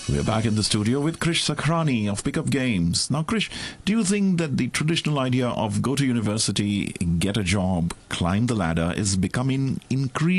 We're back in the studio with Krish Sakrani of Pickup Games. Now, Krish, do you think that the traditional idea of go to university, get a job, climb the ladder is becoming increasingly